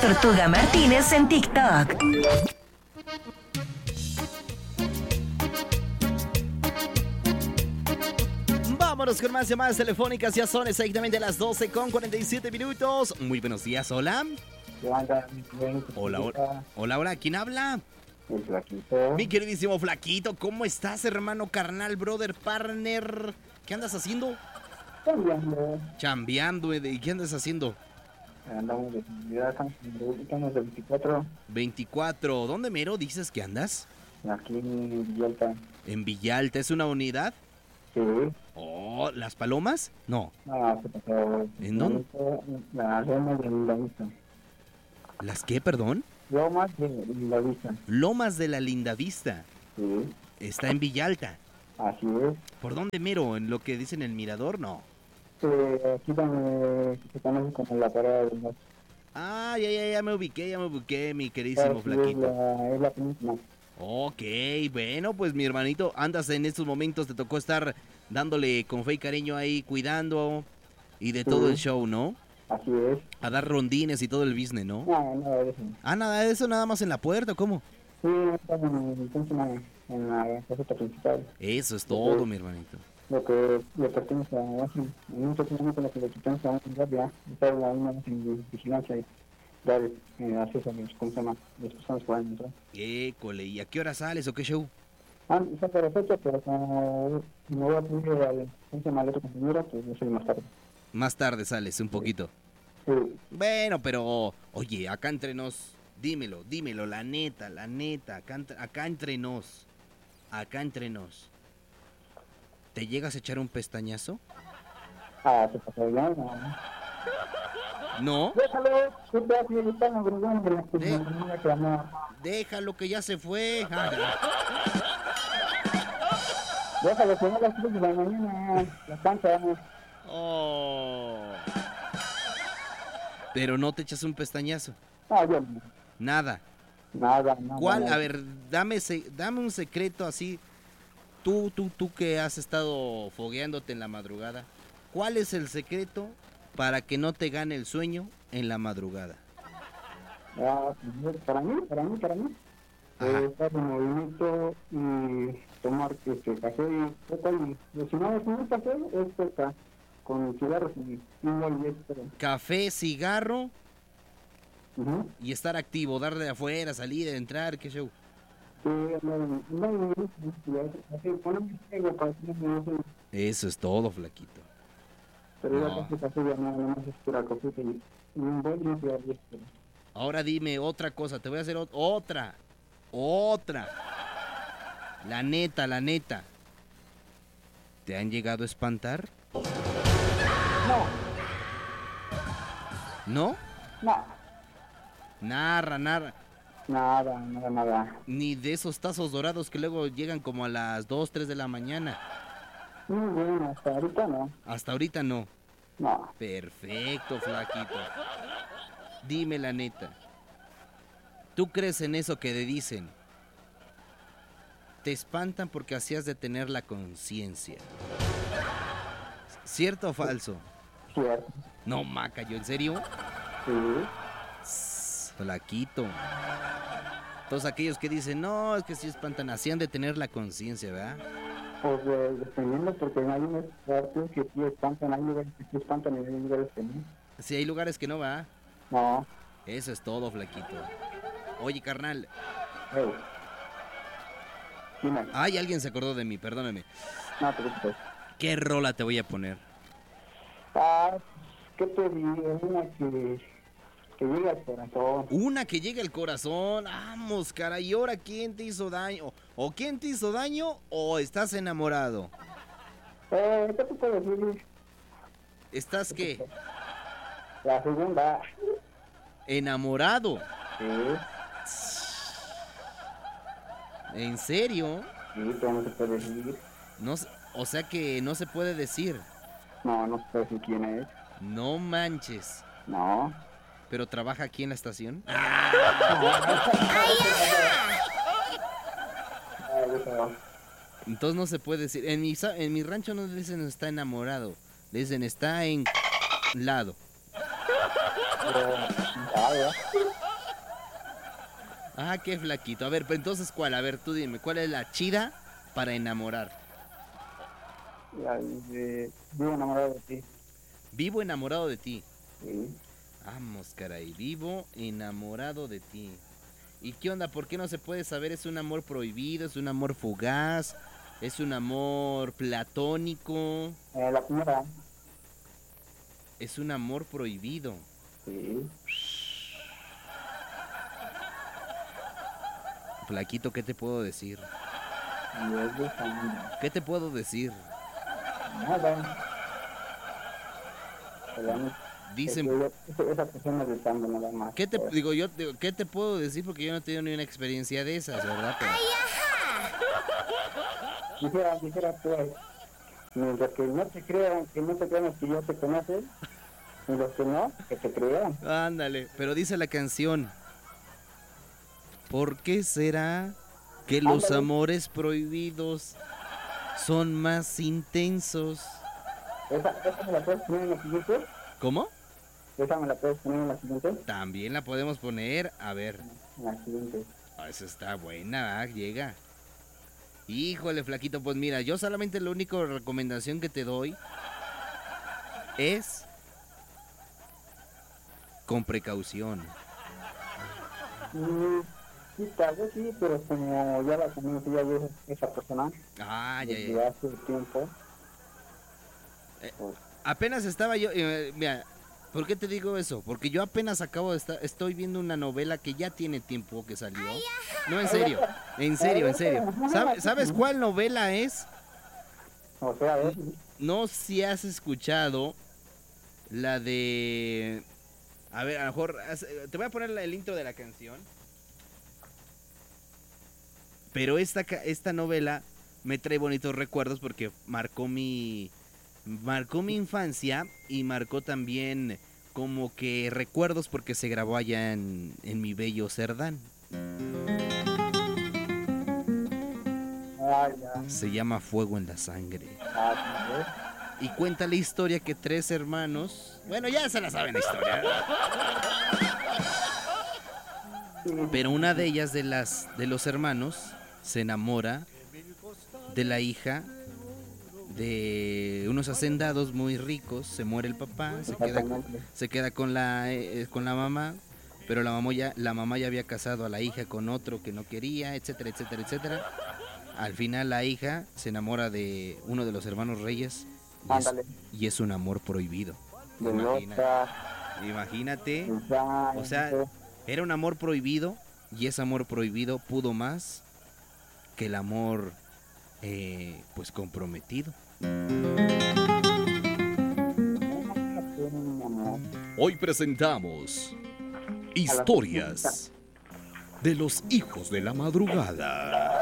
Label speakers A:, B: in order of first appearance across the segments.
A: Tortuga Martínez en TikTok.
B: Vámonos con más llamadas telefónicas. Ya son exactamente las 12:47. Muy buenos días, hola. Hola, ¿quién habla?
C: El Flaquito.
B: Mi queridísimo Flaquito, ¿cómo estás, hermano, carnal, brother, partner? ¿Qué andas haciendo? Chambeando. ¿Y qué andas haciendo?
C: Andamos de actividad, estamos de 24.
B: 24. ¿Dónde mero dices que andas?
C: Aquí en Villalta.
B: ¿En Villalta? ¿Es una unidad?
C: Sí.
B: Oh, ¿Las Palomas? No.
C: No, se pasó.
B: ¿En dónde?
C: Las Lomas de Lindavista.
B: ¿Las qué, perdón?
C: Lomas de Lindavista.
B: Lomas de la Lindavista.
C: Sí.
B: Está en Villalta.
C: Así es.
B: ¿Por dónde mero? ¿En lo que dicen el mirador? No.
C: Aquí donde se conoce como la parada del norte.
B: Ah, ya me ubiqué, mi queridísimo Flaquito.
C: Es la península.
B: Ok, bueno, pues mi hermanito, andas en estos momentos, te tocó estar dándole con fe y cariño ahí, cuidando y de todo el show, ¿no?
C: Así es.
B: A dar rondines y todo el business, ¿no?
C: No, nada de eso.
B: Ah, nada de eso, nada más en la puerta, ¿cómo?
C: Sí, estamos en la caseta principal.
B: Eso es todo, mi hermanito.
C: Lo que le pertenece a en un momento lo que le pertenece a un guardia, estar una vez en vigilancia y dar acceso a los, ¿cómo se llama? Las personas que van a entrar.
B: École, ¿y a qué hora sales o qué show?
C: Está perfecto, pero como me voy a pedir al, ¿cómo se llama? Al otro compañero, pues yo soy más tarde.
B: Más tarde sales, un poquito.
C: Sí.
B: Bueno, pero, oye, acá entre nos, dímelo, la neta, acá entre nos. ¿Te llegas a echar un pestañazo?
C: Se pasó ya, no.
B: ¿No?
C: Déjalo, ¿qué te hace? Está en la brugón de la que no.
B: Déjalo que ya se fue.
C: Déjalo, que no las 3 de la mañana, la cancha, ¿no?
B: Oh. Pero no te echas un pestañazo.
C: No, yo no.
B: Nada.
C: Nada.
B: ¿Cuál? A ver, dame un secreto así. Tú que has estado fogueándote en la madrugada. ¿Cuál es el secreto para que no te gane el sueño en la madrugada?
C: Para mí. Estar en movimiento y tomar café y si no es un café, es coca con cigarros y un y
B: Café, cigarro
C: y
B: estar activo, darle de afuera, salir, entrar, qué show. Eso es todo, Flaquito.
C: Pero ya café ya no más es pura cosita y un buen y
B: ahora dime otra cosa, te voy a hacer otra. La neta. ¿Te han llegado a espantar? ¿No?
C: No.
B: Narra.
C: Nada.
B: Ni de esos tazos dorados que luego llegan como a las 2, 3 de la mañana.
C: Muy bien, hasta ahorita no.
B: Hasta ahorita no.
C: No.
B: Perfecto, Flaquito. Dime la neta. ¿Tú crees en eso que te dicen? Te espantan porque hacías de tener la conciencia. ¿Cierto o falso?
C: Cierto.
B: No, maca, ¿yo en serio?
C: Sí.
B: Flaquito. Todos aquellos que dicen, no, es que si espantan, hacían de tener la conciencia, ¿verdad?
C: Pues dependiendo, porque hay unos partes que sí espantan, hay lugares que sí espantan y hay lugares que no.
B: Sí, hay lugares que no, ¿verdad?
C: No.
B: Eso es todo, Flaquito. Oye, carnal.
C: Hey. Dime.
B: Ay, alguien se acordó de mí, perdóname.
C: No te preocupes.
B: ¿Qué rola te voy a poner?
C: ¿Qué te digo? Una que llegue al corazón.
B: Una que llegue al corazón. Vamos, cara. ¿Y ahora quién te hizo daño? ¿O quién te hizo daño o estás enamorado?
C: ¿Qué te puedo decir?
B: ¿Estás qué?
C: La segunda.
B: ¿Enamorado?
C: Sí.
B: ¿En serio?
C: Sí, pero no se puede decir.
B: No, o sea que no se puede decir.
C: No se puede decir quién es.
B: No manches.
C: No.
B: ¿Pero trabaja aquí en la estación? Entonces no se puede decir. En mi rancho no le dicen está enamorado. Le dicen está en lado.
C: ya.
B: Ah, qué flaquito. A ver, pero entonces, ¿cuál? A ver, tú dime, ¿cuál es la chida para enamorar?
C: Ya, vivo enamorado de ti.
B: Vivo enamorado de ti.
C: Sí.
B: Vamos, caray, vivo enamorado de ti. ¿Y qué onda? ¿Por qué no se puede saber? ¿Es un amor prohibido? ¿Es un amor fugaz? ¿Es un amor platónico?
C: La primera.
B: Es un amor prohibido.
C: Sí.
B: Flaquito, ¿qué te puedo decir?
C: Y es de familia.
B: ¿Qué te puedo decir?
C: Nada. Pero
B: Dicen,
C: esa persona de cambio nada más.
B: ¿qué te digo yo? ¿Qué te puedo decir? Porque yo no he tenido ni una experiencia de esas, ¿verdad? Pero,
C: Dijera pues, mientras que no te crean que ya te conocen, y los que no, que te crean.
B: ándale, pero dice la canción, ¿por qué será que los
C: Ándale.
B: amores prohibidos son más intensos?
C: ¿Esa me la puedes poner en la siguiente?
B: ¿Cómo?
C: ¿Esa me la puedes poner en la siguiente?
B: También la podemos poner, a ver,
C: En la siguiente.
B: esa está buena, llega. Híjole, flaquito, pues mira, yo solamente la única recomendación que te doy es con precaución.
C: Sí, tal vez sí, pero como ya la conocía yo esa persona
B: Ah, ya,
C: desde
B: ya.
C: hace tiempo, pues,
B: Apenas estaba yo, mira, ¿por qué te digo eso? Porque yo apenas acabo de estar, estoy viendo una novela que ya tiene tiempo que salió. No, en serio, en serio, en serio. ¿Sabes cuál novela es?
C: o sea,
B: No si has escuchado la de... A ver, a lo mejor, te voy a poner el intro de la canción. Pero esta novela me trae bonitos recuerdos porque marcó mi infancia y marcó también como que recuerdos porque se grabó allá en mi bello Cerdán.
C: ya.
B: Se llama Fuego en la Sangre.
C: Sí,
B: Y cuenta la historia que 3 hermanos... Bueno, ya se la saben la historia. Pero una de ellas, de los hermanos, se enamora de la hija de unos hacendados muy ricos. Se muere el papá, se queda con la mamá, pero la mamá ya había casado a la hija con otro que no quería, etcétera, etcétera, etcétera. Al final la hija se enamora de uno de los hermanos reyes y es un amor prohibido. Imagínate, o sea, era un amor prohibido y ese amor prohibido pudo más que el amor pues comprometido. Hoy presentamos historias de los hijos de la madrugada.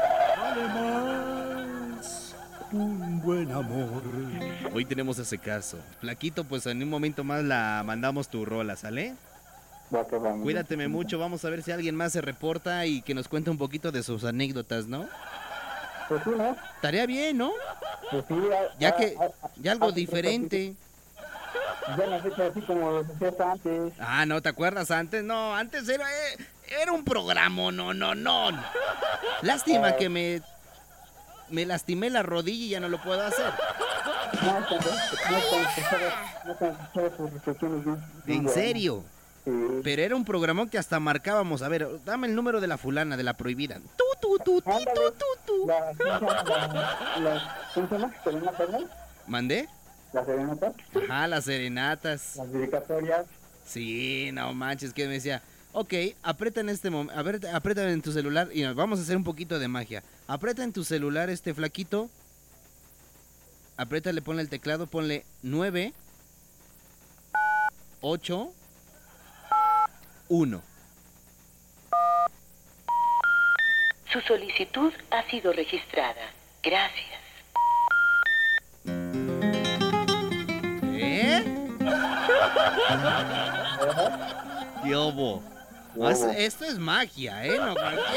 B: Además, un buen amor. Hoy tenemos ese caso. Flaquito, pues en un momento más la mandamos tu rola, ¿sale? Cuídateme mucho, vamos a ver si alguien más se reporta y que nos cuente un poquito de sus anécdotas, ¿no?
C: Pues sí, ¿no?
B: Estaría bien, ¿no?
C: Pues sí,
B: Ya algo diferente.
C: Ya no has hecho así como lo hacías antes.
B: Ah, ¿no te acuerdas antes? No, antes era un programa, no. Lástima que me lastimé la rodilla y ya no lo puedo hacer. ¿En serio?
C: Sí.
B: Pero era un programón que hasta marcábamos. A ver, dame el número de la fulana, de la prohibida. Tú.
C: ¿Cómo se llama? ¿Serenatas, no?
B: ¿Mandé?
C: ¿Las serenatas?
B: Ajá, las serenatas.
C: Las dedicatorias.
B: Sí, no manches, que me decía, ok, aprieta en este momento, a ver, aprieta en tu celular y nos vamos a hacer un poquito de magia. Aprieta en tu celular flaquito, apriétale, ponle el teclado, ponle 9, 8, 1.
A: Su solicitud ha sido registrada. Gracias.
B: ¿Qué hubo? Esto es magia, no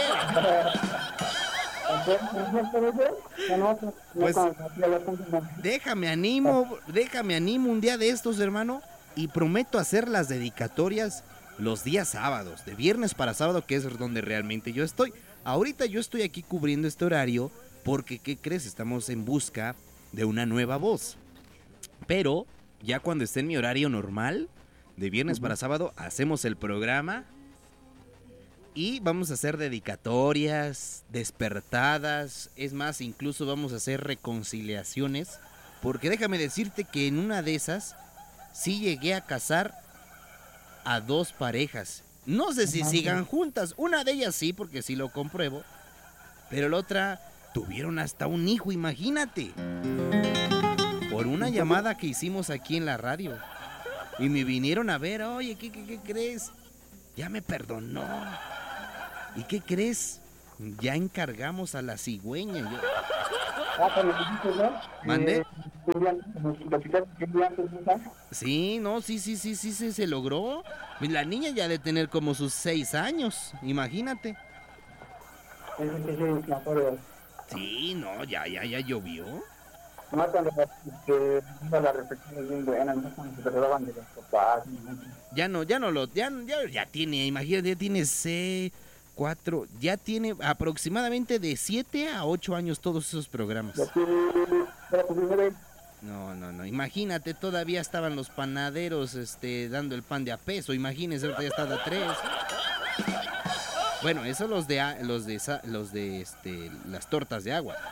B: cualquiera. Pues, déjame animo un día de estos, hermano, y prometo hacer las dedicatorias los días sábados, de viernes para sábado, que es donde realmente yo estoy. Ahorita yo estoy aquí cubriendo este horario porque, ¿qué crees? Estamos en busca de una nueva voz. Pero ya cuando esté en mi horario normal, de viernes para sábado, hacemos el programa y vamos a hacer dedicatorias, despertadas, es más, incluso vamos a hacer reconciliaciones, porque déjame decirte que en una de esas sí llegué a casar a 2 parejas. No sé si sigan juntas, una de ellas sí, porque sí lo compruebo, pero la otra tuvieron hasta un hijo, imagínate, por una llamada que hicimos aquí en la radio. Y me vinieron a ver, oye, ¿qué crees? Ya me perdonó. ¿Y qué crees? Ya encargamos a la cigüeña. ¿Mande? Sí, no, sí, se logró. La niña ya de tener como sus 6 años, imagínate. Sí, no, ya llovió.
C: No, cuando la reflexión es bien buena, no cuando se trataban de los papás.
B: Ya tiene, imagínate, ya tiene 4, ya tiene aproximadamente de 7 a 8 años todos esos programas. No, imagínate, todavía estaban los panaderos dando el pan de a peso, imagínense, ahorita ya está de a 3. Bueno, eso los de las tortas de agua.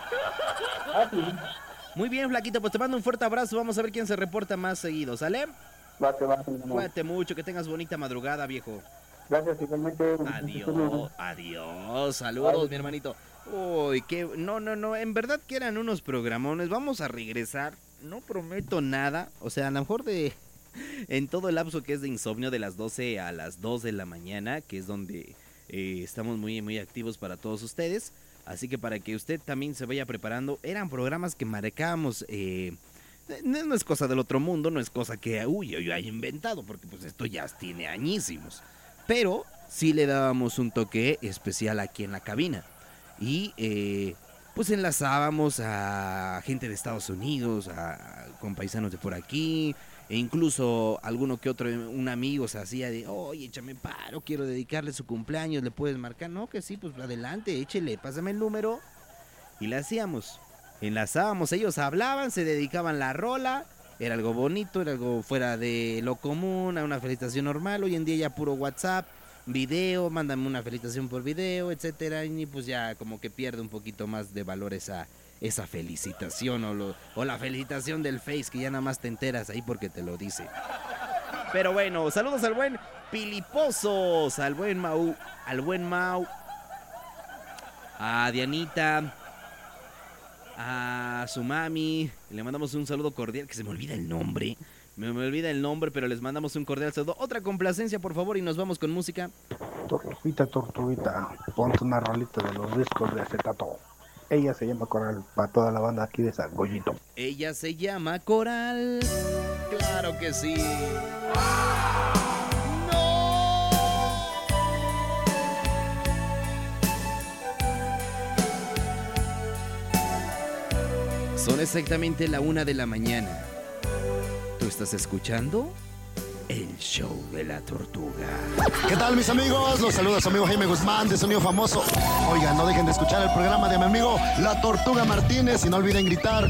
B: Muy bien, flaquito, pues te mando un fuerte abrazo, vamos a ver quién se reporta más seguido, ¿sale? Cuídate mucho, que tengas bonita madrugada, viejo.
C: Gracias, igualmente.
B: Adiós, saludos, mi hermanito. Uy, no, en verdad que eran unos programones, vamos a regresar, no prometo nada, o sea, a lo mejor en todo el lapso que es de insomnio de las 12 a las 2 de la mañana, que es donde estamos muy, muy activos para todos ustedes. Así que para que usted también se vaya preparando, eran programas que marcábamos, no es cosa del otro mundo, no es cosa que yo haya inventado, porque pues esto ya tiene añísimos. Pero sí le dábamos un toque especial aquí en la cabina. Y pues enlazábamos a gente de Estados Unidos, con paisanos de por aquí, e incluso alguno que otro, un amigo se hacía de, oye, échame paro, quiero dedicarle su cumpleaños, ¿le puedes marcar? No, que sí, pues adelante, échele, pásame el número. Y le hacíamos, enlazábamos, ellos hablaban, se dedicaban la rola, era algo bonito, era algo fuera de lo común, a una felicitación normal. Hoy en día ya puro WhatsApp, video, mándame una felicitación por video, etcétera, y pues ya como que pierde un poquito más de valor esa felicitación o la felicitación del Face, que ya nada más te enteras ahí porque te lo dice. Pero bueno, saludos al buen Pilipozos, al buen Mau, a Dianita, a su mami, le mandamos un saludo cordial, que se me olvida el nombre, pero les mandamos un cordial saludo. Otra complacencia, por favor, y nos vamos con música.
D: Tortuguita, ponte una rolita de los discos de acetato. Ella se llama Coral, para toda la banda aquí de San Goyito.
B: Ella se llama Coral, claro que sí. ¡No! Son exactamente la 1 de la mañana. ¿Tú estás escuchando? El show de la tortuga.
E: ¿Qué tal, mis amigos? Los saluda su amigo Jaime Guzmán de Sonido Famoso. Oigan, no dejen de escuchar el programa de mi amigo La Tortuga Martínez y no olviden gritar